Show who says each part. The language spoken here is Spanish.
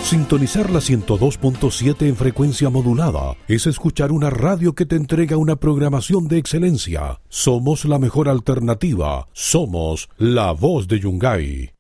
Speaker 1: Sintonizar la 102.7 en frecuencia modulada es escuchar una radio que te entrega una programación de excelencia. Somos la mejor alternativa. Somos la voz de Yungay.